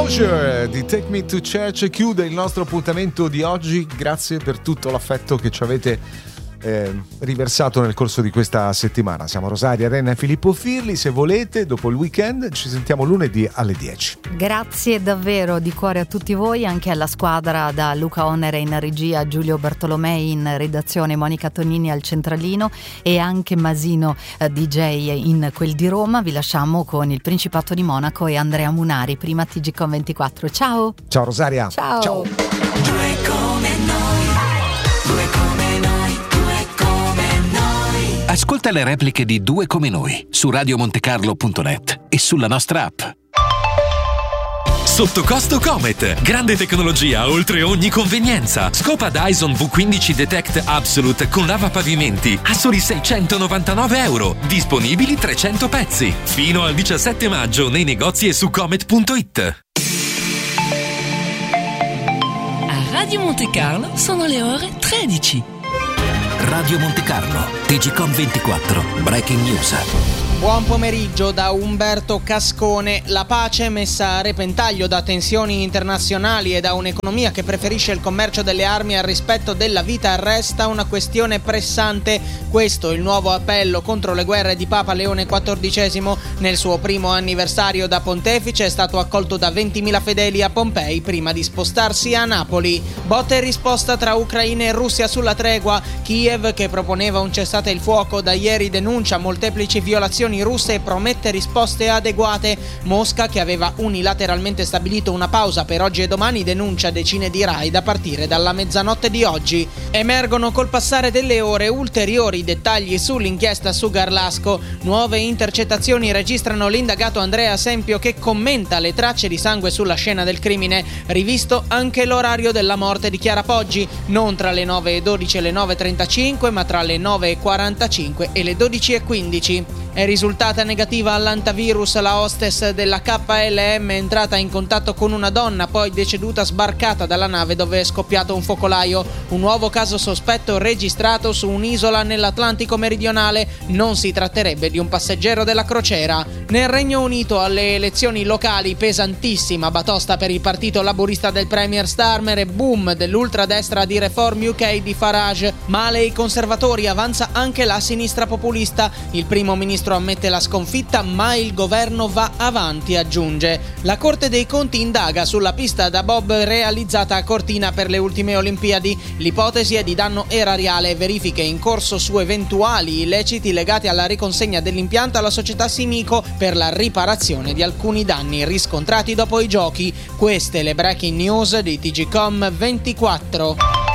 Closure di Take Me to Church chiude il nostro appuntamento di oggi. Grazie per tutto l'affetto che ci avete riversato nel corso di questa settimana. Siamo Rosaria Renna e Filippo Firli. Se volete, dopo il weekend ci sentiamo lunedì alle 10. Grazie davvero di cuore a tutti voi, anche alla squadra, da Luca Onere in regia, Giulio Bartolomei in redazione, Monica Tonini al centralino e anche Masino DJ in quel di Roma. Vi lasciamo con il Principato di Monaco e Andrea Munari, prima TGcom 24. Ciao. Ciao Rosaria. Ciao. Ciao. Due come noi, due come noi, due come noi. Ascolta le repliche di Due come noi su radiomontecarlo.net e sulla nostra app. Sotto costo Comet, grande tecnologia oltre ogni convenienza. Scopa Dyson V15 Detect Absolute con lavapavimenti a soli €699, disponibili 300 pezzi. Fino al 17 maggio nei negozi e su comet.it. A Radio Monte Carlo sono le ore 13. Radio Monte Carlo, TGcom 24, Breaking News. Buon pomeriggio da Umberto Cascone. La pace messa a repentaglio da tensioni internazionali e da un'economia che preferisce il commercio delle armi al rispetto della vita resta una questione pressante. Questo il nuovo appello contro le guerre di Papa Leone XIV. Nel suo primo anniversario da pontefice è stato accolto da 20.000 fedeli a Pompei prima di spostarsi a Napoli. Botta e risposta tra Ucraina e Russia sulla tregua. Kiev, che proponeva un cessate il fuoco, da ieri denuncia molteplici violazioni russe e promette risposte adeguate. Mosca, che aveva unilateralmente stabilito una pausa per oggi e domani, denuncia decine di raid a partire dalla mezzanotte di oggi. Emergono col passare delle ore ulteriori dettagli sull'inchiesta su Garlasco. Nuove intercettazioni registrano l'indagato Andrea Sempio, che commenta le tracce di sangue sulla scena del crimine. Rivisto anche l'orario della morte di Chiara Poggi, non tra le 9:12 e le 9:35, ma tra le 9:45 e le 12:15. È risultata negativa all'antivirus la hostess della KLM, entrata in contatto con una donna, poi deceduta sbarcata dalla nave dove è scoppiato un focolaio. Un nuovo caso sospetto registrato su un'isola nell'Atlantico meridionale. Non si tratterebbe di un passeggero della crociera. Nel Regno Unito, alle elezioni locali, pesantissima batosta per il partito laburista del Premier Starmer e boom dell'ultradestra di Reform UK di Farage. Male i conservatori, avanza anche la sinistra populista. Il primo ministro ammette la sconfitta, ma il governo va avanti, aggiunge. La Corte dei Conti indaga sulla pista da bob realizzata a Cortina per le ultime Olimpiadi. L'ipotesi è di danno erariale e verifiche in corso su eventuali illeciti legati alla riconsegna dell'impianto alla società Simico per la riparazione di alcuni danni riscontrati dopo i giochi. Queste le breaking news di TGcom 24.